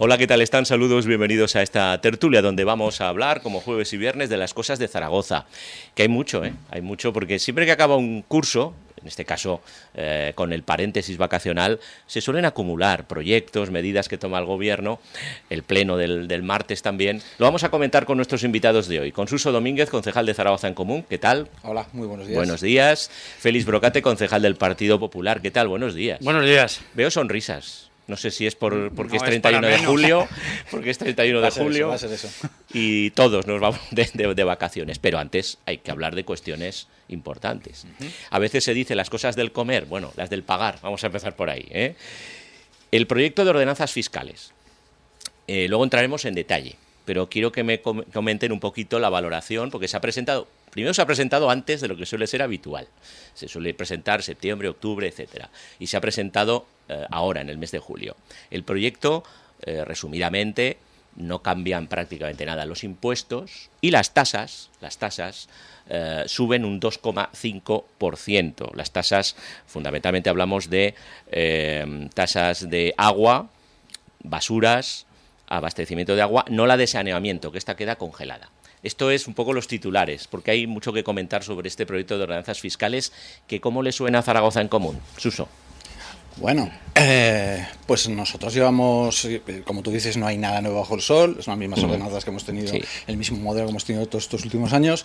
Hola, ¿qué tal están? Saludos, bienvenidos a esta tertulia donde vamos a hablar, como jueves y viernes, de las cosas de Zaragoza. Que hay mucho, hay mucho, porque siempre que acaba un curso, en este caso con el paréntesis vacacional, se suelen acumular proyectos, medidas que toma el gobierno, el pleno del martes también. Lo vamos a comentar con nuestros invitados de hoy, con Suso Domínguez, concejal de Zaragoza en Común, ¿qué tal? Hola, muy buenos días. Buenos días. Félix Brocate, concejal del Partido Popular, ¿qué tal? Buenos días. Buenos días. Veo sonrisas. No sé si es porque no, es 31 de julio, porque es 31 de julio Va a ser eso. Y todos nos vamos de vacaciones. Pero antes hay que hablar de cuestiones importantes. A veces se dice las cosas del comer, bueno, las del pagar. Vamos a empezar por ahí. El proyecto de ordenanzas fiscales. Luego entraremos en detalle, pero quiero que me comenten un poquito la valoración, porque primero se ha presentado antes de lo que suele ser habitual. Se suele presentar septiembre, octubre, etcétera. Y se ha presentado ahora, en el mes de julio. El proyecto, resumidamente, no cambian prácticamente nada los impuestos y las tasas suben un 2,5%. Las tasas, fundamentalmente hablamos de tasas de agua, basuras, abastecimiento de agua, no la de saneamiento, que esta queda congelada. Esto es un poco los titulares, porque hay mucho que comentar sobre este proyecto de ordenanzas fiscales, que ¿cómo le suena a Zaragoza en Común? Suso. Bueno, pues nosotros llevamos, como tú dices, no hay nada nuevo bajo el sol, son las mismas ordenanzas que hemos tenido, sí. El mismo modelo que hemos tenido todos estos últimos años.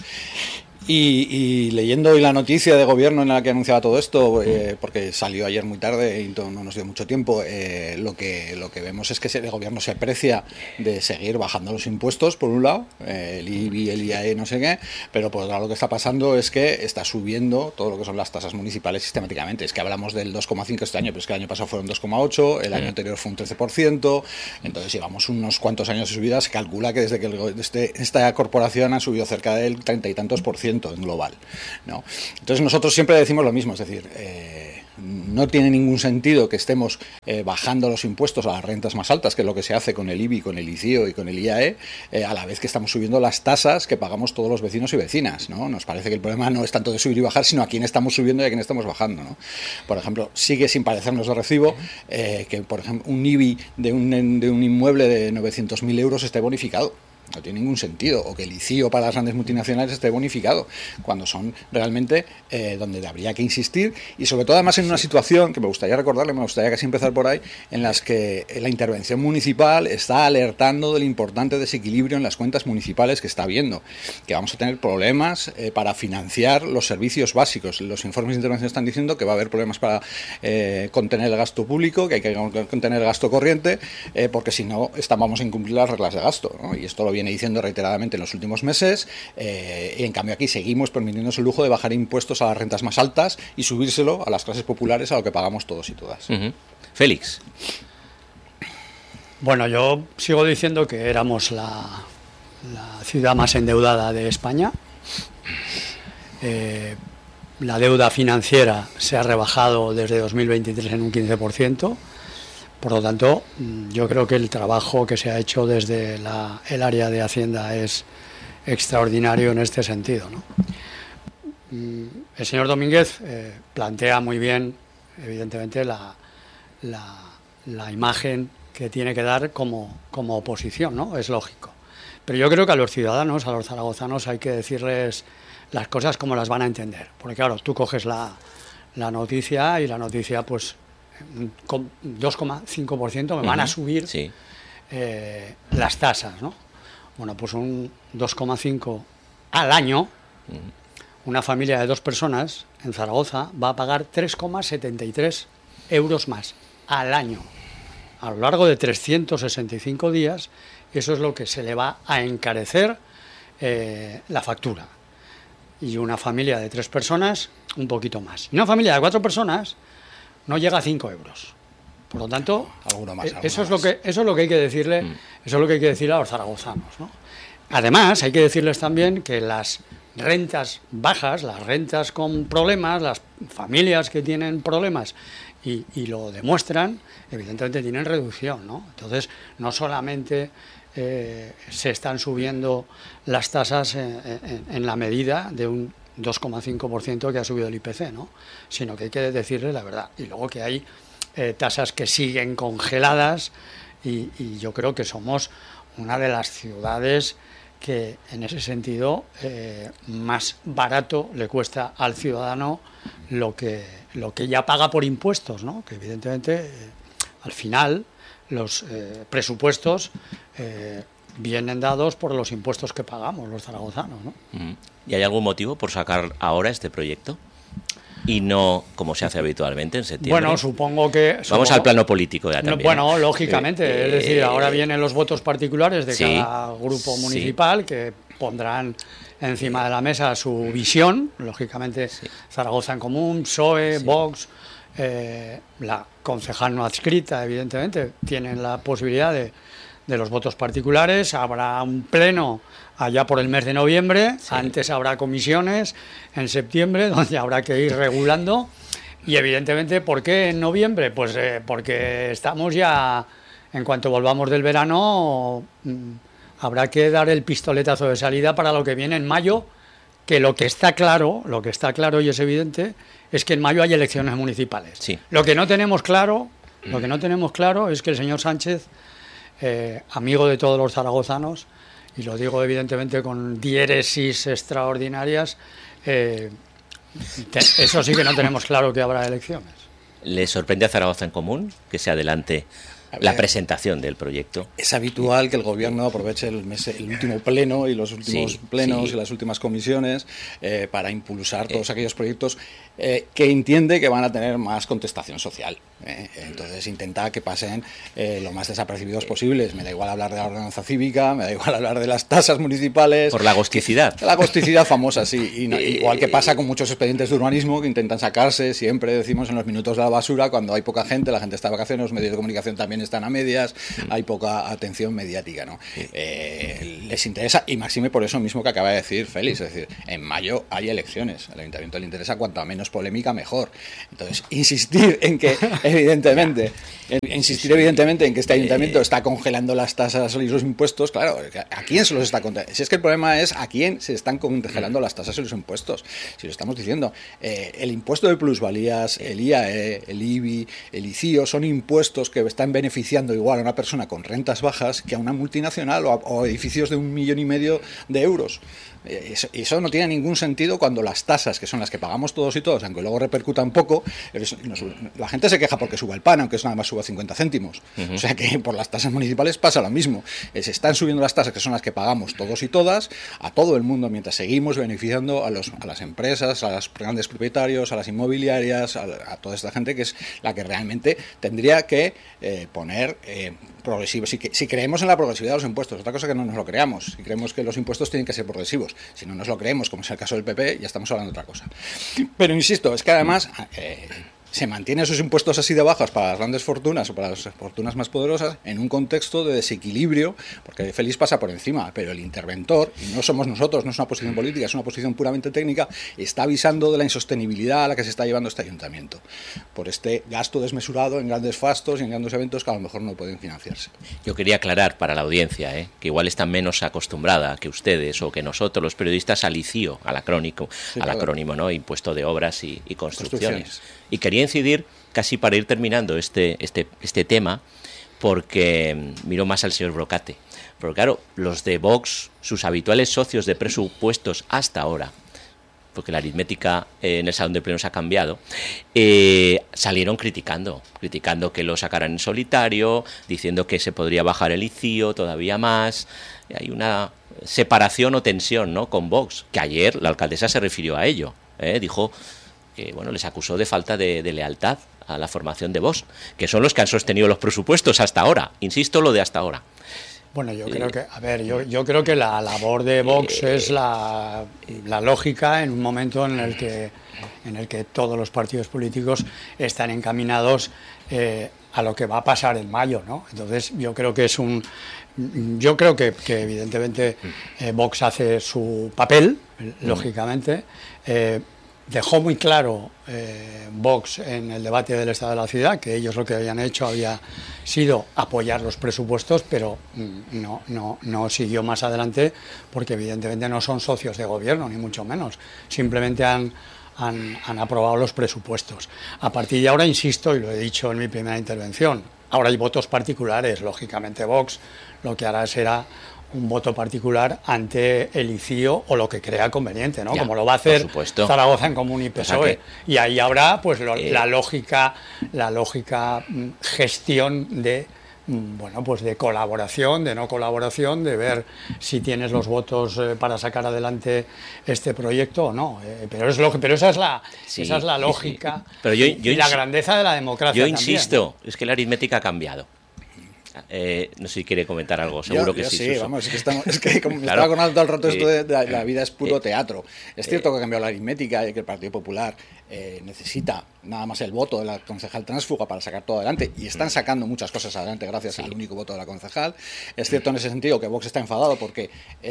Y leyendo hoy la noticia de gobierno en la que anunciaba todo esto, porque salió ayer muy tarde y no nos dio mucho tiempo, lo que vemos es que el gobierno se aprecia de seguir bajando los impuestos, por un lado, el IBI, el IAE, no sé qué, pero por otro lado lo que está pasando es que está subiendo todo lo que son las tasas municipales sistemáticamente. Es que hablamos del 2,5 este año, pero es que el año pasado fueron 2,8, el año anterior fue un 13%, entonces llevamos unos cuantos años de subida. Se calcula que desde que esta corporación ha subido cerca del 30 y tantos % en global, ¿no? Entonces nosotros siempre decimos lo mismo, es decir, no tiene ningún sentido que estemos bajando los impuestos a las rentas más altas, que es lo que se hace con el IBI, con el ICIO y con el IAE, a la vez que estamos subiendo las tasas que pagamos todos los vecinos y vecinas, ¿no? Nos parece que el problema no es tanto de subir y bajar, sino a quién estamos subiendo y a quién estamos bajando, ¿no? Por ejemplo, sigue sin parecernos de recibo que, por ejemplo, un IBI de un inmueble de 900.000 euros esté bonificado. No tiene ningún sentido, o que el ICIO para las grandes multinacionales esté bonificado, cuando son realmente donde habría que insistir, y sobre todo además en una situación que me gustaría casi empezar por ahí, en las que la intervención municipal está alertando del importante desequilibrio en las cuentas municipales que está habiendo, que vamos a tener problemas para financiar los servicios básicos. Los informes de intervención están diciendo que va a haber problemas para contener el gasto público, que hay que contener el gasto corriente, porque si no vamos a incumplir las reglas de gasto, ¿no? Y esto lo viene diciendo reiteradamente en los últimos meses, y en cambio aquí seguimos permitiéndonos el lujo de bajar impuestos a las rentas más altas y subírselo a las clases populares, a lo que pagamos todos y todas. Félix. Bueno, yo sigo diciendo que éramos la ciudad más endeudada de España. La deuda financiera se ha rebajado desde 2023 en un 15%. Por lo tanto, yo creo que el trabajo que se ha hecho desde el área de Hacienda es extraordinario en este sentido, ¿no? El señor Domínguez plantea muy bien, evidentemente, la imagen que tiene que dar como oposición, ¿no? Es lógico. Pero yo creo que a los ciudadanos, a los zaragozanos, hay que decirles las cosas como las van a entender. Porque claro, tú coges la noticia y la noticia, pues, con 2,5% me van a subir las tasas, ¿no? Bueno, pues un 2,5 al año, una familia de 2 personas en Zaragoza va a pagar 3,73 euros más al año. A lo largo de 365 días, eso es lo que se le va a encarecer la factura. Y una familia de 3 personas, un poquito más. Y una familia de 4 personas no llega a 5 euros. Por lo tanto, eso es lo que hay que decirle, eso es lo que hay que decirle a los zaragozanos, ¿no? Además, hay que decirles también que las rentas bajas, las rentas con problemas, las familias que tienen problemas y lo demuestran, evidentemente tienen reducción, ¿no? Entonces, no solamente se están subiendo las tasas en la medida de un 2,5% que ha subido el IPC, ¿no? Sino que hay que decirle la verdad. Y luego que hay tasas que siguen congeladas y yo creo que somos una de las ciudades que en ese sentido más barato le cuesta al ciudadano lo que ya paga por impuestos, ¿no? Que evidentemente al final los presupuestos vienen dados por los impuestos que pagamos los zaragozanos, ¿no? ¿Y hay algún motivo por sacar ahora este proyecto? Y no como se hace habitualmente en septiembre. Bueno, supongo que... Vamos al plano político ya también. Bueno, lógicamente, es decir, ahora vienen los votos particulares de cada grupo municipal que pondrán encima de la mesa su visión, lógicamente Zaragoza en Común, PSOE, Vox, la concejal no adscrita, evidentemente, tienen la posibilidad de los votos particulares, habrá un pleno allá por el mes de noviembre, antes habrá comisiones en septiembre, donde habrá que ir regulando, y evidentemente, ¿por qué en noviembre? Pues porque estamos ya, en cuanto volvamos del verano, habrá que dar el pistoletazo de salida para lo que viene en mayo, que lo que está claro y es evidente, es que en mayo hay elecciones municipales. Sí. Lo que no tenemos claro es que el señor Sánchez, amigo de todos los zaragozanos, y lo digo evidentemente con diéresis extraordinarias, eso sí que no tenemos claro que habrá elecciones. ¿Le sorprende a Zaragoza en Común que se adelante la presentación del proyecto? Es habitual que el gobierno aproveche el último pleno y los últimos plenos y las últimas comisiones para impulsar todos aquellos proyectos que entiende que van a tener más contestación social. Entonces intenta que pasen lo más desapercibidos posibles. Me da igual hablar de la ordenanza cívica, me da igual hablar de las tasas municipales. Por la agosticidad. La agosticidad famosa, sí. Igual que pasa con muchos expedientes de urbanismo que intentan sacarse, siempre decimos, en los minutos de la basura, cuando hay poca gente, la gente está de vacaciones, los medios de comunicación también están a medias, hay poca atención mediática, ¿no? Les interesa, y máxime por eso mismo que acaba de decir Félix, es decir, en mayo hay elecciones, al ayuntamiento le interesa cuanta menos polémica mejor. Entonces, insistir en que evidentemente en que este ayuntamiento está congelando las tasas y los impuestos, claro, ¿a quién se los está congelando? Si es que el problema es a quién se están congelando las tasas y los impuestos. Si lo estamos diciendo, el impuesto de plusvalías, el IAE, el IBI, el ICIO, son impuestos que están beneficiando igual a una persona con rentas bajas que a una multinacional o edificios de 1,5 millones de euros. Eso no tiene ningún sentido cuando las tasas, que son las que pagamos todos y todas, aunque luego repercutan poco, la gente se queja porque suba el pan, aunque eso nada más suba 50 céntimos. O sea que por las tasas municipales pasa lo mismo. Se están subiendo las tasas, que son las que pagamos todos y todas, a todo el mundo, mientras seguimos beneficiando a las empresas, a los grandes propietarios, a las inmobiliarias, a toda esta gente que es la que realmente tendría que poner progresivos. Si creemos en la progresividad de los impuestos, otra cosa que no nos lo creamos. Si creemos que los impuestos tienen que ser progresivos, si no nos lo creemos, como es el caso del PP, ya estamos hablando de otra cosa. Pero insisto, es que además se mantienen esos impuestos así de bajos para las grandes fortunas o para las fortunas más poderosas en un contexto de desequilibrio, porque Félix pasa por encima, pero el interventor, y no somos nosotros, no es una posición política, es una posición puramente técnica, está avisando de la insostenibilidad a la que se está llevando este ayuntamiento, por este gasto desmesurado en grandes fastos y en grandes eventos que a lo mejor no pueden financiarse. Yo quería aclarar para la audiencia, que igual está menos acostumbrada que ustedes o que nosotros, los periodistas, al ICIO, al acrónimo, ¿no? Impuesto de Obras y Construcciones. Y quería incidir, casi para ir terminando este tema, porque miro más al señor Brocate. Porque claro, los de Vox, sus habituales socios de presupuestos hasta ahora, porque la aritmética en el salón de plenos ha cambiado, salieron criticando que lo sacaran en solitario, diciendo que se podría bajar el ICIO todavía más. Hay una separación o tensión, ¿no?, con Vox, que ayer la alcaldesa se refirió a ello, dijo que les acusó de falta de lealtad a la formación de Vox, que son los que han sostenido los presupuestos hasta ahora. Insisto, lo de hasta ahora. Bueno, yo creo que, yo creo que la labor de Vox es la lógica en un momento en el que todos los partidos políticos están encaminados a lo que va a pasar en mayo, ¿no? Entonces, yo creo que que evidentemente Vox hace su papel, lógicamente. Dejó muy claro Vox en el debate del Estado de la Ciudad que ellos lo que habían hecho había sido apoyar los presupuestos, pero no siguió más adelante porque evidentemente no son socios de gobierno, ni mucho menos. Simplemente han aprobado los presupuestos. A partir de ahora, insisto, y lo he dicho en mi primera intervención, Ahora hay votos particulares, lógicamente Vox lo que hará será un voto particular ante el ICIO o lo que crea conveniente, ¿no? Ya, como lo va a hacer Zaragoza en Común y PSOE. O sea y ahí habrá pues la lógica gestión de bueno, pues de colaboración, de no colaboración, de ver si tienes los votos para sacar adelante este proyecto o no. Pero esa es la lógica Pero y la grandeza de la democracia. Yo insisto, es que la aritmética ha cambiado. No sé si quiere comentar algo, seguro que sí. Sí, vamos, es que como me estaba acordando todo el rato esto de la vida es puro teatro. Es cierto que ha cambiado la aritmética y que el Partido Popular necesita nada más el voto de la concejal tránsfuga para sacar todo adelante, y están sacando muchas cosas adelante gracias al único voto de la concejal. Es cierto en ese sentido que Vox está enfadado porque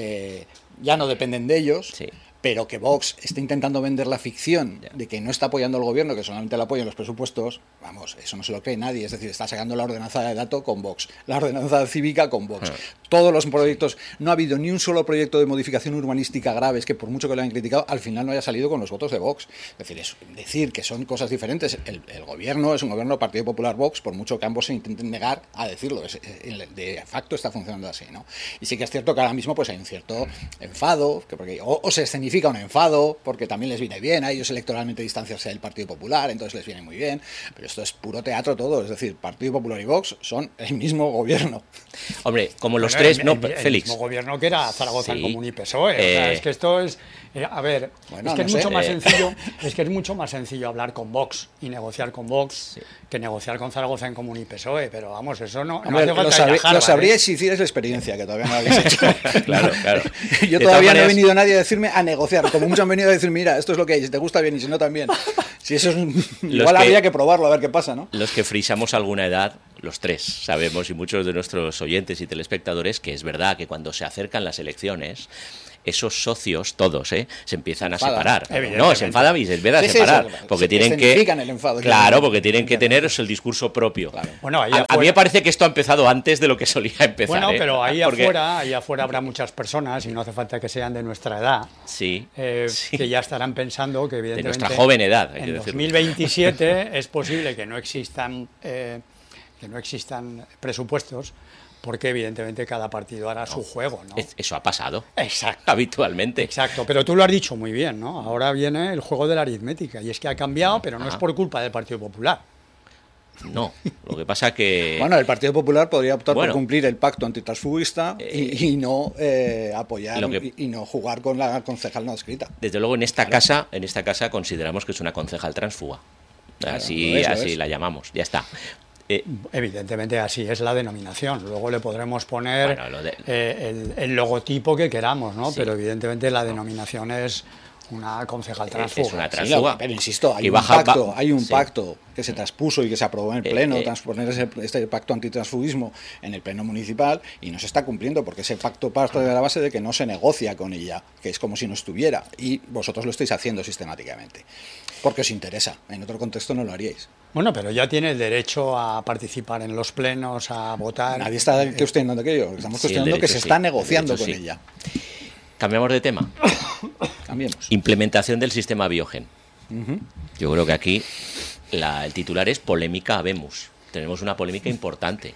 ya no dependen de ellos. Sí. Pero que Vox esté intentando vender la ficción de que no está apoyando al gobierno, que solamente lo apoya en los presupuestos, vamos, eso no se lo cree nadie. Es decir, está sacando la ordenanza de dato con Vox, la ordenanza cívica con Vox. Todos los proyectos, no ha habido ni un solo proyecto de modificación urbanística graves que por mucho que lo hayan criticado, al final no haya salido con los votos de Vox. Es decir, que son cosas diferentes. El gobierno es un gobierno Partido Popular Vox, por mucho que ambos se intenten negar a decirlo. De facto está funcionando así, ¿no? Y sí que es cierto que ahora mismo pues hay un cierto enfado, porque o se escenifica un enfado, porque también les viene bien a ellos electoralmente distanciarse del Partido Popular, entonces les viene muy bien, pero esto es puro teatro todo, es decir, Partido Popular y Vox son el mismo gobierno. Hombre, como los tres, Félix. El mismo Félix. Gobierno que era Zaragoza en Común y PSOE. O sea, es que esto es... a ver, bueno, es que es mucho más sencillo hablar con Vox y negociar con Vox que negociar con Zaragoza en Común y PSOE, pero vamos, eso no hace falta lo sabríais si hicierais la experiencia, que todavía no lo habéis hecho. Claro. Yo todavía no he venido nadie a decirme a negociar, como muchos han venido a decir, mira, esto es lo que hay, si te gusta bien y si no también. Si eso es igual habría que probarlo a ver qué pasa, ¿no? Los que frisamos alguna edad, los tres sabemos, y muchos de nuestros oyentes y telespectadores, que es verdad que cuando se acercan las elecciones, esos socios, todos, se empiezan a separar. No, se enfadan y se empiezan a separar. Porque tienen que. El enfado, claro, porque tienen que tener el discurso propio. Claro. Bueno, a mí me parece que esto ha empezado antes de lo que solía empezar. Bueno, pero ahí afuera habrá muchas personas, y no hace falta que sean de nuestra edad, que ya estarán pensando que, evidentemente, de nuestra joven edad. En 2027 es posible que no existan presupuestos, porque evidentemente cada partido hará su juego, ¿no? Eso ha pasado. Exacto. Habitualmente. Exacto, pero tú lo has dicho muy bien, ¿no? Ahora viene el juego de la aritmética, y es que ha cambiado, pero no es por culpa del Partido Popular. No, lo que pasa que... Bueno, el Partido Popular podría optar por cumplir el pacto antitransfugista y no apoyar y no jugar con la concejal no escrita. Desde luego en esta casa consideramos que es una concejal transfuga. Así la llamamos, ya está. Evidentemente así es la denominación. Luego le podremos poner el logotipo que queramos, ¿no? Sí. Pero evidentemente la denominación es una concejal transfuga. Es una transfuga. Sí, pero insisto, hay un pacto que se traspuso y que se aprobó en el Pleno, transponer este pacto antitransfugismo en el Pleno municipal, y no se está cumpliendo, porque ese pacto parte de la base de que no se negocia con ella, que es como si no estuviera, y vosotros lo estáis haciendo sistemáticamente, porque os interesa. En otro contexto no lo haríais. Bueno, pero ya tiene el derecho a participar en los plenos, a votar. Nadie está cuestionando aquello, estamos cuestionando que se está negociando con ella. Cambiamos de tema. Cambiemos. Implementación del sistema Biogen. Yo creo que aquí el titular es polémica habemos. Tenemos una polémica importante.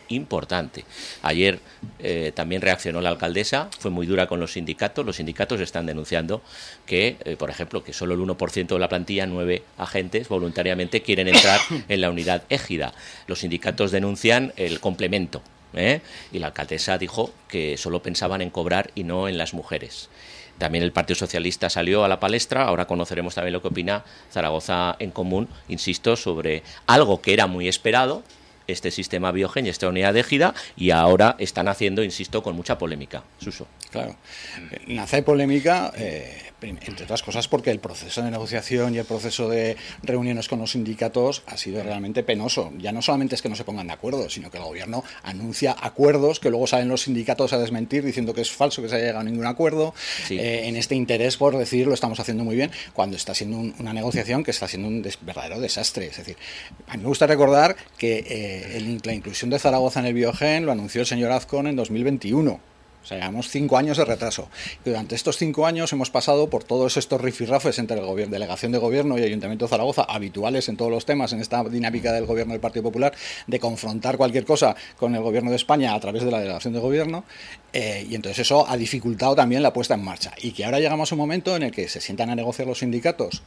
Ayer también reaccionó la alcaldesa, fue muy dura con los sindicatos. Los sindicatos están denunciando que, por ejemplo, que solo el 1% de la plantilla, 9 agentes, voluntariamente quieren entrar en la unidad égida. Los sindicatos denuncian el complemento. Y la alcaldesa dijo que solo pensaban en cobrar y no en las mujeres. También el Partido Socialista salió a la palestra. Ahora conoceremos también lo que opina Zaragoza en Común, insisto, sobre algo que era muy esperado, este sistema Biogen y esta unidad égida, y ahora están haciendo, insisto, con mucha polémica. Suso. Claro, nace polémica, entre otras cosas porque el proceso de negociación y el proceso de reuniones con los sindicatos ha sido realmente penoso. Ya no solamente es que no se pongan de acuerdo, sino que el gobierno anuncia acuerdos que luego salen los sindicatos a desmentir diciendo que es falso, que se haya llegado a ningún acuerdo, en este interés por decir lo estamos haciendo muy bien, cuando está siendo una negociación que está siendo un verdadero desastre. Es decir, a mí me gusta recordar que la inclusión de Zaragoza en el Biogen lo anunció el señor Azcón en 2021. O sea, llevamos 5 años de retraso. Y durante estos 5 años hemos pasado por todos estos rifirrafes entre el delegación de gobierno y Ayuntamiento de Zaragoza, habituales en todos los temas, en esta dinámica del gobierno del Partido Popular, de confrontar cualquier cosa con el gobierno de España a través de la delegación de gobierno. Y entonces eso ha dificultado también la puesta en marcha. Y que ahora llegamos a un momento en el que se sientan a negociar los sindicatos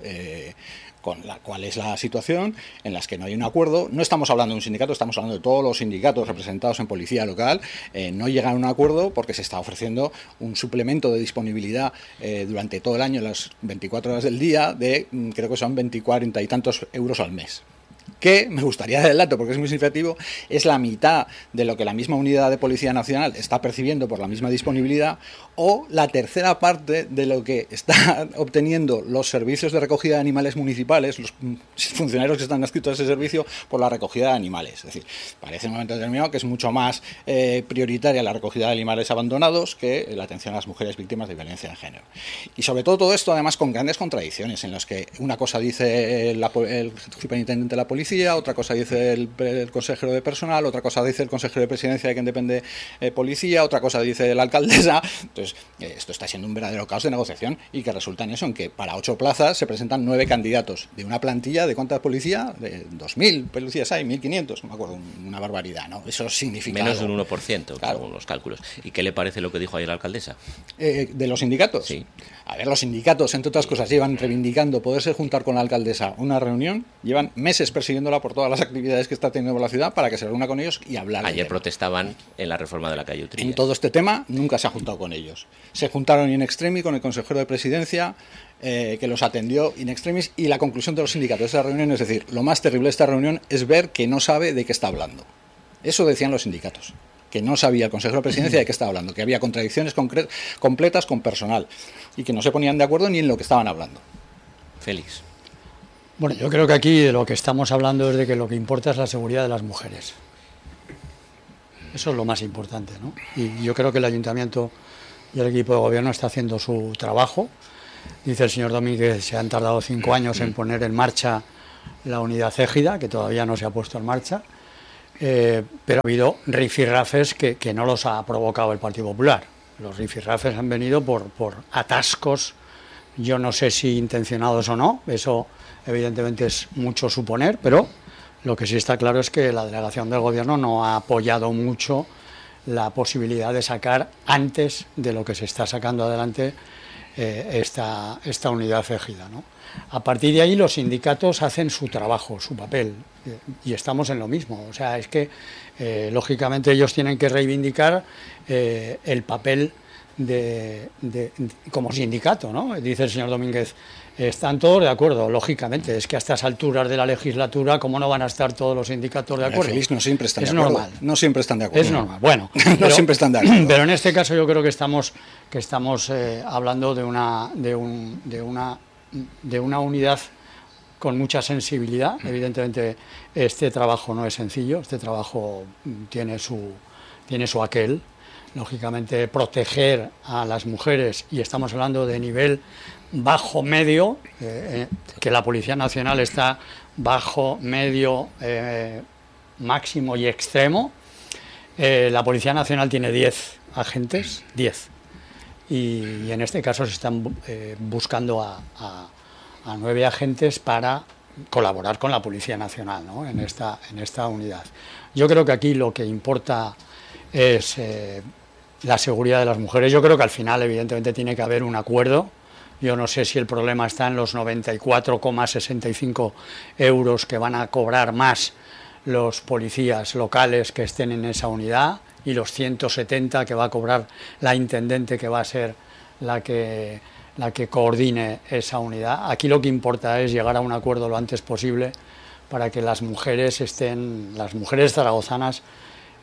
cuál es la situación, en las que no hay un acuerdo. No estamos hablando de un sindicato, estamos hablando de todos los sindicatos representados en policía local. No llegan a un acuerdo porque se está ofreciendo un suplemento de disponibilidad durante todo el año, las 24 horas del día, de creo que son 40 y tantos euros al mes. Que, me gustaría dar el dato porque es muy significativo, es la mitad de lo que la misma unidad de Policía Nacional está percibiendo por la misma disponibilidad, o la tercera parte de lo que están obteniendo los servicios de recogida de animales municipales, los funcionarios que están adscritos a ese servicio, por la recogida de animales. Es decir, parece en un momento determinado que es mucho más prioritaria la recogida de animales abandonados que la atención a las mujeres víctimas de violencia de género. Y sobre todo esto, además, con grandes contradicciones, en las que una cosa dice el superintendente de la policía, otra cosa dice el consejero de personal, otra cosa dice el consejero de presidencia de quien depende policía, otra cosa dice la alcaldesa. Entonces, esto está siendo un verdadero caos de negociación, y que resulta en eso, en que para 8 plazas se presentan 9 candidatos de una plantilla de ¿cuántas policía? De 2.000 policías hay, 1.500, no me acuerdo, una barbaridad, ¿no? Eso significa menos de algo. un 1%, claro, según los cálculos. ¿Y qué le parece lo que dijo ayer la alcaldesa? ¿De los sindicatos? Sí. A ver, los sindicatos, entre otras cosas, llevan reivindicando poderse juntar con la alcaldesa una reunión, llevan meses persiguiéndola por todas las actividades que está teniendo la ciudad para que se reúna con ellos y hablar. Ayer protestaban en la reforma de la calle Utrilla. En todo este tema nunca se ha juntado con ellos. Se juntaron in extremis con el consejero de presidencia, que los atendió in extremis, y la conclusión de los sindicatos de esa reunión, es decir, lo más terrible de esta reunión es ver que no sabe de qué está hablando. Eso decían los sindicatos, que no sabía el consejero de presidencia de qué estaba hablando, que había contradicciones completas con personal y que no se ponían de acuerdo ni en lo que estaban hablando. Félix. Bueno, yo creo que aquí de lo que estamos hablando es de que lo que importa es la seguridad de las mujeres. Eso es lo más importante, ¿no? Y yo creo que el ayuntamiento y el equipo de gobierno está haciendo su trabajo. Dice el señor Domínguez que se han tardado 5 años en poner en marcha la unidad égida, que todavía no se ha puesto en marcha, pero ha habido rifirrafes que no los ha provocado el Partido Popular. Los rifirrafes han venido por atascos, yo no sé si intencionados o no, eso evidentemente es mucho suponer, pero lo que sí está claro es que la delegación del gobierno no ha apoyado mucho la posibilidad de sacar antes de lo que se está sacando adelante esta unidad égida, ¿no? A partir de ahí los sindicatos hacen su trabajo, su papel, y estamos en lo mismo. O sea, es que lógicamente ellos tienen que reivindicar el papel como sindicato, ¿no? Dice el señor Domínguez, están todos de acuerdo, lógicamente, es que a estas alturas de la legislatura, ¿cómo no van a estar todos los sindicatos de acuerdo? Félix, no siempre están es de acuerdo. Normal. No siempre están de acuerdo. Es normal, bueno. No siempre están de acuerdo. Pero en este caso yo creo que estamos hablando de una unidad con mucha sensibilidad. Evidentemente este trabajo no es sencillo, este trabajo tiene su aquel. Lógicamente proteger a las mujeres, y estamos hablando de nivel bajo medio, que la Policía Nacional está bajo, medio, máximo y extremo. La Policía Nacional tiene 10 agentes, 10, y en este caso se están buscando a 9 agentes para colaborar con la Policía Nacional, ¿no? en esta unidad. Yo creo que aquí lo que importa es la seguridad de las mujeres. Yo creo que al final evidentemente tiene que haber un acuerdo. Yo no sé si el problema está en los 94,65 euros que van a cobrar más los policías locales que estén en esa unidad, y los 170 que va a cobrar la intendente, que va a ser la que coordine esa unidad. Aquí lo que importa es llegar a un acuerdo lo antes posible para que las mujeres zaragozanas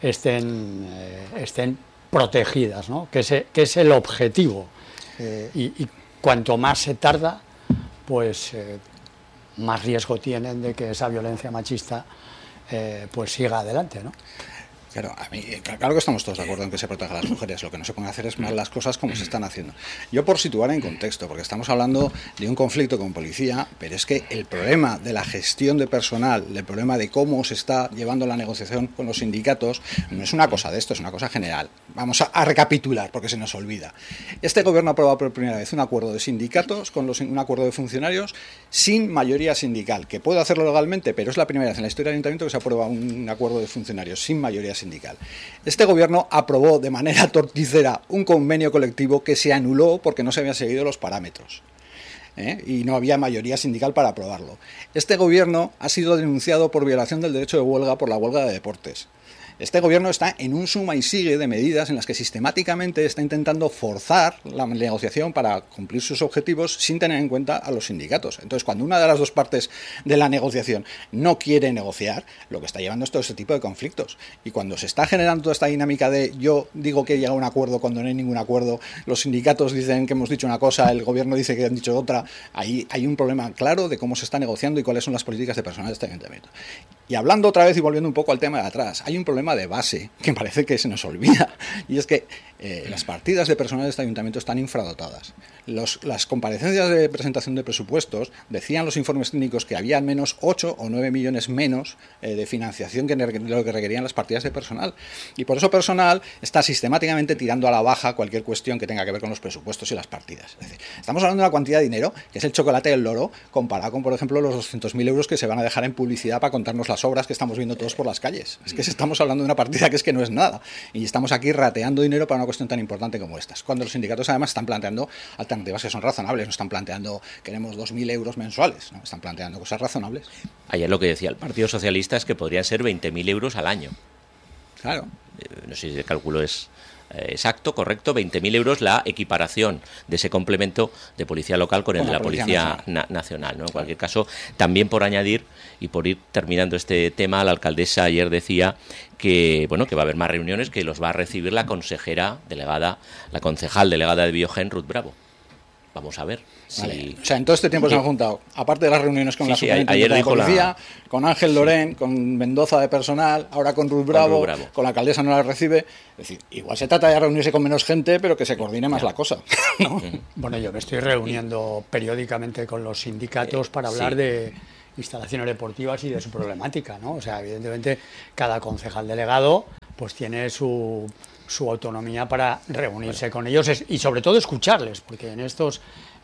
estén protegidas, ¿no? que es el objetivo. Y cuanto más se tarda, pues más riesgo tienen de que esa violencia machista pues siga adelante, ¿no? Claro, a mí, claro que estamos todos de acuerdo en que se proteja a las mujeres. Lo que no se pueden hacer es mal las cosas como se están haciendo. Yo, por situar en contexto, porque estamos hablando de un conflicto con policía, pero es que el problema de la gestión de personal, el problema de cómo se está llevando la negociación con los sindicatos, no es una cosa de esto, es una cosa general. Vamos a recapitular, porque se nos olvida. Este gobierno ha aprobado por primera vez un acuerdo de sindicatos, un acuerdo de funcionarios, sin mayoría sindical, que puede hacerlo legalmente, pero es la primera vez en la historia del Ayuntamiento que se aprueba un acuerdo de funcionarios sin mayoría sindical. Este gobierno aprobó de manera torticera un convenio colectivo que se anuló porque no se habían seguido los parámetros. Y no había mayoría sindical para aprobarlo. Este gobierno ha sido denunciado por violación del derecho de huelga por la huelga de deportes. Este gobierno está en un suma y sigue de medidas en las que sistemáticamente está intentando forzar la negociación para cumplir sus objetivos sin tener en cuenta a los sindicatos. Entonces, cuando una de las dos partes de la negociación no quiere negociar, lo que está llevando es todo este tipo de conflictos. Y cuando se está generando toda esta dinámica de yo digo que he llegado a un acuerdo cuando no hay ningún acuerdo, los sindicatos dicen que hemos dicho una cosa, el gobierno dice que han dicho otra, ahí hay un problema claro de cómo se está negociando y cuáles son las políticas de personal de este ayuntamiento. Y hablando otra vez y volviendo un poco al tema de atrás, hay un problema de base que parece que se nos olvida, y es que las partidas de personal de este ayuntamiento están infradotadas. Las comparecencias de presentación de presupuestos decían los informes técnicos que había al menos 8 o 9 millones menos de financiación que lo que requerían las partidas de personal. Y por eso personal está sistemáticamente tirando a la baja cualquier cuestión que tenga que ver con los presupuestos y las partidas. Es decir, estamos hablando de una cantidad de dinero que es el chocolate del loro comparado con, por ejemplo, los 200.000 euros que se van a dejar en publicidad para contarnos las obras que estamos viendo todos por las calles. Es que estamos hablando de una partida que es que no es nada. Y estamos aquí rateando dinero para una cuestión tan importante como estas. Cuando los sindicatos además están planteando alternativas que son razonables, no están planteando queremos 2.000 euros mensuales, ¿no? Están planteando cosas razonables. Ayer lo que decía el Partido Socialista es que podrían ser 20.000 euros al año. Claro. No sé si el cálculo es exacto, correcto, 20.000 euros la equiparación de ese complemento de policía local con el de la Policía Nacional, ¿no? En cualquier caso, también por añadir y por ir terminando este tema, la alcaldesa ayer decía que bueno, que va a haber más reuniones, que los va a recibir la consejera delegada, la concejal delegada de Biogen, Ruth Bravo. Vamos a ver. Vale. O sea, en todo este tiempo se han juntado, aparte de las reuniones con la superintendente de policía, con Ángel Lorén, con Mendoza de personal, ahora con Ruth Bravo, con la alcaldesa no la recibe. Es decir, igual se trata de reunirse con menos gente, pero que se coordine más la cosa, ¿no? Bueno, yo me estoy reuniendo periódicamente con los sindicatos para hablar de instalaciones deportivas y de su problemática, ¿no? O sea, evidentemente cada concejal delegado pues tiene su autonomía para reunirse con ellos y sobre todo escucharles, porque en estos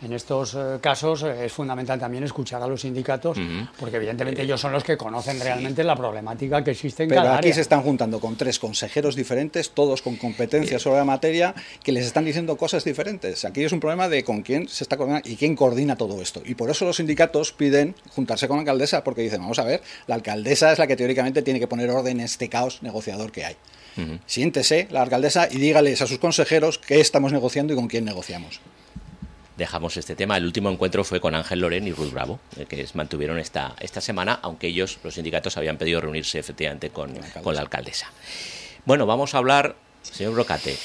casos es fundamental también escuchar a los sindicatos, porque evidentemente ellos son los que conocen realmente la problemática que existe en cada área. Pero aquí se están juntando con 3 consejeros diferentes, todos con competencias sobre la materia, que les están diciendo cosas diferentes. Aquí es un problema de con quién se está coordinando y quién coordina todo esto. Y por eso los sindicatos piden juntarse con la alcaldesa, porque dicen, vamos a ver, la alcaldesa es la que teóricamente tiene que poner orden en este caos negociador que hay. Siéntese la alcaldesa y dígales a sus consejeros qué estamos negociando y con quién negociamos. Dejamos este tema. El último encuentro fue con Ángel Lorén y Ruth Bravo, que mantuvieron esta semana, aunque ellos, los sindicatos, habían pedido reunirse efectivamente con la alcaldesa. Bueno, vamos a hablar, señor Brocate,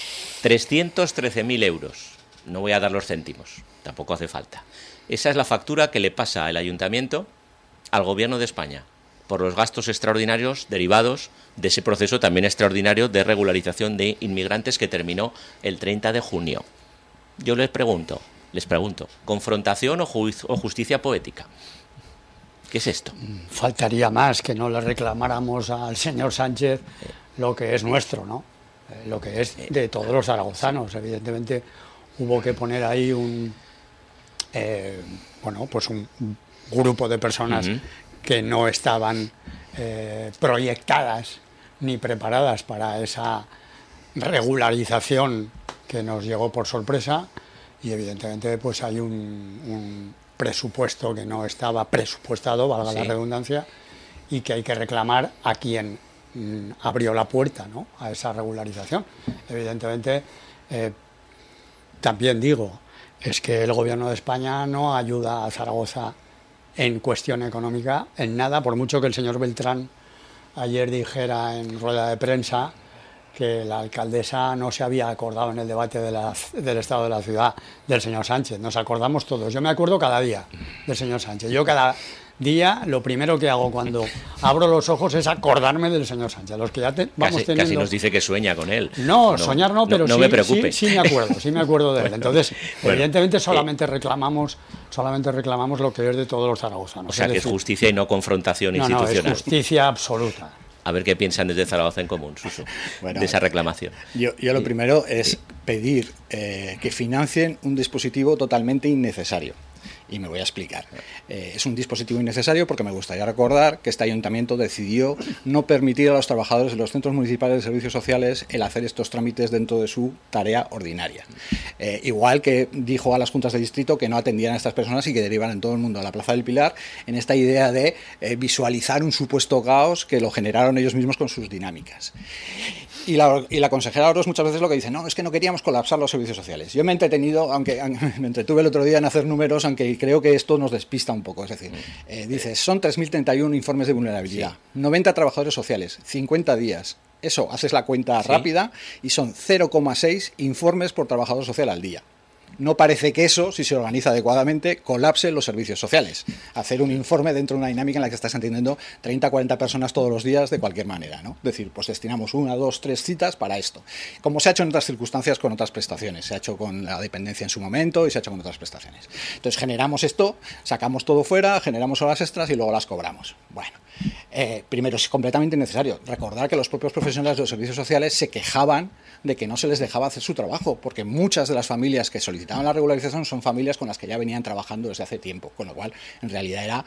313.000 euros. No voy a dar los céntimos, tampoco hace falta. Esa es la factura que le pasa el ayuntamiento al gobierno de España por los gastos extraordinarios derivados de ese proceso también extraordinario de regularización de inmigrantes que terminó el 30 de junio. Yo les pregunto, ¿confrontación o justicia poética? ¿Qué es esto? Faltaría más que no le reclamáramos al señor Sánchez lo que es nuestro, ¿no? Lo que es de todos los zaragozanos. Evidentemente hubo que poner ahí un grupo de personas que no estaban proyectadas ni preparadas para esa regularización que nos llegó por sorpresa, y evidentemente pues hay un presupuesto que no estaba presupuestado, valga la redundancia, y que hay que reclamar a quien abrió la puerta, ¿no?, a esa regularización. Evidentemente, también digo, es que el gobierno de España no ayuda a Zaragoza en cuestión económica en nada, por mucho que el señor Beltrán ayer dijera en rueda de prensa que la alcaldesa no se había acordado en el debate del estado de la ciudad del señor Sánchez. Nos acordamos todos. Yo me acuerdo cada día del señor Sánchez. Yo cada día, lo primero que hago cuando abro los ojos es acordarme del señor Sánchez. Los que ya vamos teniendo... Casi nos dice que sueña con él. No, soñar no, pero no sí, me preocupe. sí me acuerdo de él. Entonces, evidentemente solamente reclamamos lo que es de todos los zaragozanos. O sea, que es justicia y no confrontación institucional. No, es justicia absoluta. A ver qué piensan desde Zaragoza en Común, Suso, de esa reclamación. Yo lo primero es pedir que financien un dispositivo totalmente innecesario. Y me voy a explicar. Es un dispositivo innecesario porque me gustaría recordar que este ayuntamiento decidió no permitir a los trabajadores de los centros municipales de servicios sociales el hacer estos trámites dentro de su tarea ordinaria. Igual que dijo a las juntas de distrito que no atendían a estas personas y que derivan todo el mundo a la Plaza del Pilar en esta idea de visualizar un supuesto caos que lo generaron ellos mismos con sus dinámicas. Y la consejera Oroz muchas veces lo que dice, no, es que no queríamos colapsar los servicios sociales. Yo me he entretenido, aunque me entretuve el otro día en hacer números, aunque creo que esto nos despista un poco. Es decir, dice, son 3.031 informes de vulnerabilidad, 90 trabajadores sociales, 50 días. Eso, haces la cuenta rápida y son 0,6 informes por trabajador social al día. No parece que eso, si se organiza adecuadamente, colapse los servicios sociales. Hacer un informe dentro de una dinámica en la que estás atendiendo 30, 40 personas todos los días de cualquier manera, ¿no? Es decir, pues destinamos 1, 2, 3 citas para esto. Como se ha hecho en otras circunstancias con otras prestaciones. Se ha hecho con la dependencia en su momento y se ha hecho con otras prestaciones. Entonces generamos esto, sacamos todo fuera, generamos horas extras y luego las cobramos. Bueno, primero es completamente innecesario. Recordar que los propios profesionales de los servicios sociales se quejaban de que no se les dejaba hacer su trabajo, porque muchas de las familias que solicitaban la regularización son familias con las que ya venían trabajando desde hace tiempo, con lo cual en realidad era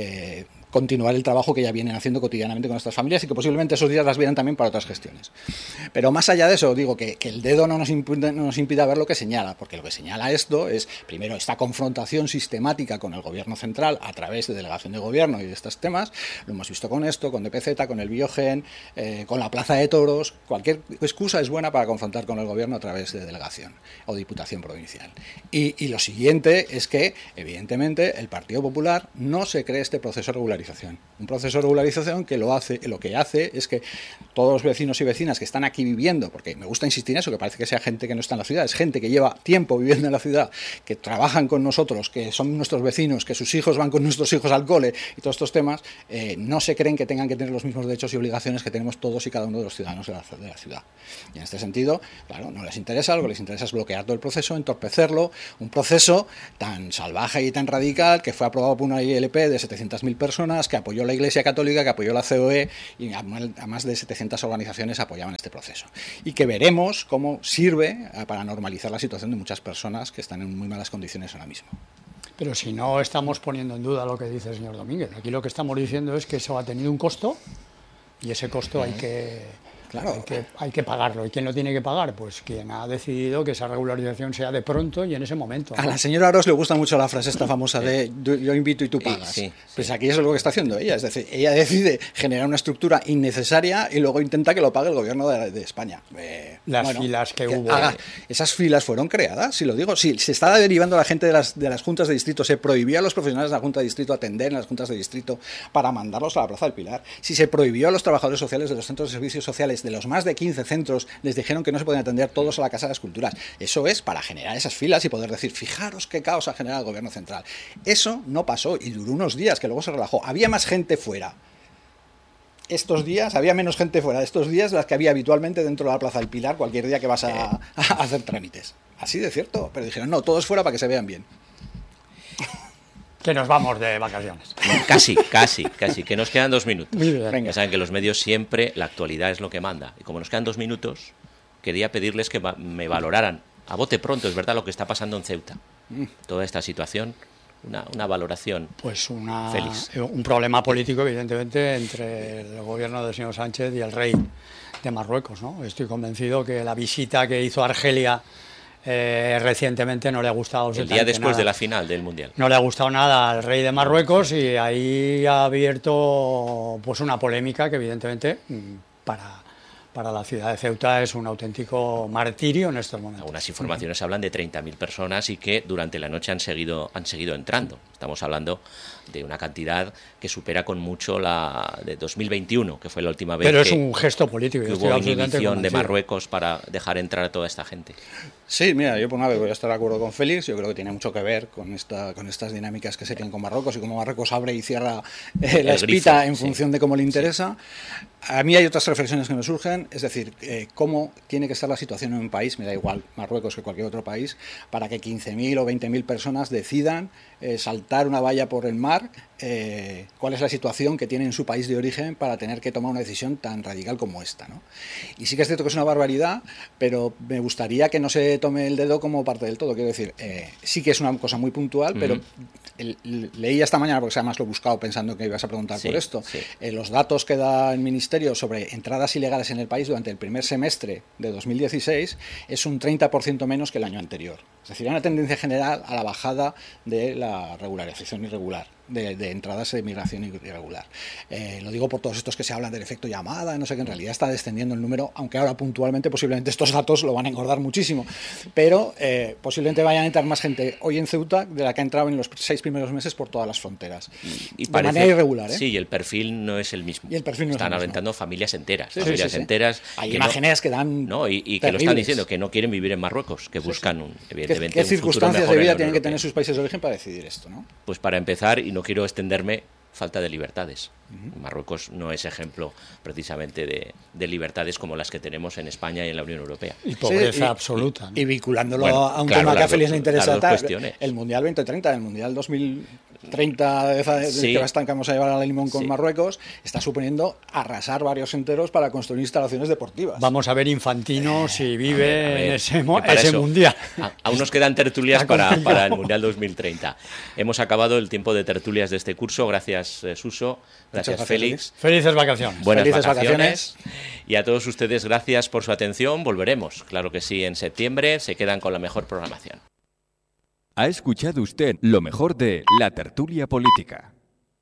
continuar el trabajo que ya vienen haciendo cotidianamente con estas familias y que posiblemente esos días las vieran también para otras gestiones. Pero más allá de eso, digo que el dedo no nos impida ver lo que señala, porque lo que señala esto es, primero, esta confrontación sistemática con el gobierno central a través de delegación de gobierno y de estos temas. Lo hemos visto con esto, con DPZ, con el Biogen, con la Plaza de Toros. Cualquier excusa es buena para confrontar con el gobierno a través de delegación o diputación provincial. Y lo siguiente es que, evidentemente, el Partido Popular no se cree este proceso de regularización. Un proceso de regularización que lo que hace es que todos los vecinos y vecinas que están aquí viviendo, porque me gusta insistir en eso, que parece que sea gente que no está en la ciudad, es gente que lleva tiempo viviendo en la ciudad, que trabajan con nosotros, que son nuestros vecinos, que sus hijos van con nuestros hijos al cole y todos estos temas, no se creen que tengan que tener los mismos derechos y obligaciones que tenemos todos y cada uno de los ciudadanos de la ciudad. Y en este sentido, claro, no les interesa, lo que les interesa es bloquear todo el proceso, entorpecerlo, un proceso tan salvaje y tan radical que fue aprobado por una ILP de 700.000 personas, que apoyó la Iglesia Católica, que apoyó la COE y a más de 700 organizaciones apoyaban este proceso. Y que veremos cómo sirve para normalizar la situación de muchas personas que están en muy malas condiciones ahora mismo. Pero si no estamos poniendo en duda lo que dice el señor Domínguez, aquí lo que estamos diciendo es que eso ha tenido un costo y ese costo hay que pagarlo. ¿Y quién lo tiene que pagar? Pues quien ha decidido que esa regularización sea de pronto y en ese momento, ¿no? A la señora Oroz le gusta mucho la frase esta famosa de yo invito y tú pagas. Sí. Pues aquí eso es lo que está haciendo ella. Es decir, ella decide generar una estructura innecesaria y luego intenta que lo pague el gobierno de España. Filas que hubo. Esas filas fueron creadas, si lo digo. Si se estaba derivando la gente de las juntas de distrito, se prohibía a los profesionales de la junta de distrito atender en las juntas de distrito para mandarlos a la Plaza del Pilar. Si se prohibió a los trabajadores sociales de los centros de servicios sociales, de los más de 15 centros, les dijeron que no se podían atender todos a la Casa de las Culturas. Eso es para generar esas filas y poder decir, fijaros qué caos ha generado el gobierno central. Eso no pasó y duró unos días, que luego se relajó. Había más gente fuera. Estos días había menos gente fuera de estos días de las que había habitualmente dentro de la Plaza del Pilar cualquier día que vas a hacer trámites. Así de cierto. Pero dijeron, no, todos fuera para que se vean bien. Que nos vamos de vacaciones. Casi, que nos quedan 2 minutos. Venga. Ya saben que los medios siempre, la actualidad es lo que manda. Y como nos quedan 2 minutos, quería pedirles que me valoraran a bote pronto, es verdad, lo que está pasando en Ceuta. Toda esta situación, una valoración pues feliz. Un problema político, evidentemente, entre el gobierno del señor Sánchez y el rey de Marruecos, ¿no? Estoy convencido que la visita que hizo a Argelia recientemente no le ha gustado el día después de la final del Mundial. No le ha gustado nada al rey de Marruecos y ahí ha abierto pues una polémica que evidentemente para la ciudad de Ceuta es un auténtico martirio en estos momentos. Algunas informaciones hablan de 30.000 personas y que durante la noche han seguido entrando. Estamos hablando de una cantidad que supera con mucho la de 2021, que fue la última vez Pero es un gesto político. que hubo inhibición de Marruecos para dejar entrar a toda esta gente. Sí, mira, yo por una vez voy a estar de acuerdo con Félix. Yo creo que tiene mucho que ver con estas dinámicas que se tienen con Marruecos y cómo Marruecos abre y cierra la espita en función de cómo le interesa. A mí hay otras reflexiones que me surgen, es decir, cómo tiene que estar la situación en un país, me da igual Marruecos que cualquier otro país, para que 15.000 o 20.000 personas decidan saltar una valla por el mar. Cuál es la situación que tiene en su país de origen para tener que tomar una decisión tan radical como esta, ¿no? Y sí que es cierto que es una barbaridad, pero me gustaría que no se tome el dedo como parte del todo. Quiero decir, sí que es una cosa muy puntual, pero leí esta mañana, porque además lo he buscado pensando que ibas a preguntar por esto, los datos que da el Ministerio sobre entradas ilegales en el país durante el primer semestre de 2016 es un 30% menos que el año anterior. Es decir, hay una tendencia general a la bajada de la regularización irregular, de entradas de migración irregular. Lo digo por todos estos que se hablan del efecto llamada, no sé qué, en realidad está descendiendo el número, aunque ahora puntualmente posiblemente estos datos lo van a engordar muchísimo, pero posiblemente vayan a entrar más gente hoy en Ceuta de la que ha entrado en los 6 primeros meses por todas las fronteras. Y de manera irregular, ¿eh? Sí, y el perfil no es el mismo. Y el perfil no están es el mismo. aventando familias enteras. Sí, familias enteras. Hay imágenes que dan. No, y que terribles. lo están diciendo, que no quieren vivir en Marruecos, que buscan, evidentemente, ¿Qué un futuro circunstancias mejor de vida en la tienen Unión que tener Europea? sus países de origen para decidir esto, ¿no? Pues para empezar, y no quiero extenderme, falta de libertades. Marruecos no es ejemplo precisamente de libertades como las que tenemos en España y en la Unión Europea. Y pobreza absoluta, ¿no? Y vinculándolo Bueno, a un claro, tema que a las Félix dos- le interesa, las dos cuestiones. el Mundial 2030, el Mundial 2030 Sí. que vamos a llevar a la Limón con Sí. Marruecos, está suponiendo arrasar barrios enteros para construir instalaciones deportivas. Vamos a ver Infantino si vive A ver, en ese, que para ese eso mundial. Aún nos quedan tertulias Está para complicado. el Mundial 2030. Hemos acabado el tiempo de tertulias de este curso. Gracias, Suso. Gracias, gracias, Félix. Felices vacaciones. Buenas Felices vacaciones. Y a todos ustedes, gracias por su atención. Volveremos, claro que sí, en septiembre. Se quedan con la mejor programación. Ha escuchado usted lo mejor de La Tertulia Política.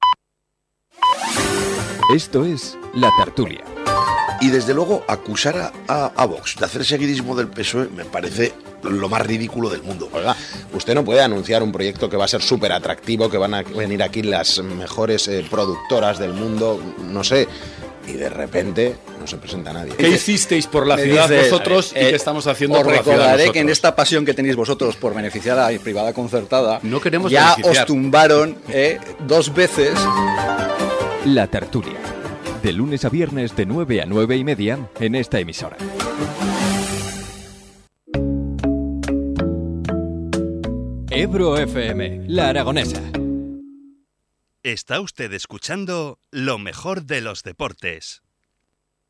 Esto es La Tertulia. Y desde luego acusar a Vox de hacer seguidismo del PSOE me parece lo más ridículo del mundo. Oiga, usted no puede anunciar un proyecto que va a ser súper atractivo, que van a venir aquí las mejores productoras del mundo, no sé, y de repente no se presenta nadie. ¿Qué hicisteis por la Me ciudad dices, vosotros y qué estamos haciendo Os por la ciudad recordaré nosotros? que en esta pasión que tenéis vosotros por beneficiar a la privada concertada, No queremos ya beneficiar. os tumbaron 2 veces. La Tertulia. De lunes a viernes de 9 a 9:30 en esta emisora. Ebro FM, La Aragonesa. Está usted escuchando lo mejor de los deportes.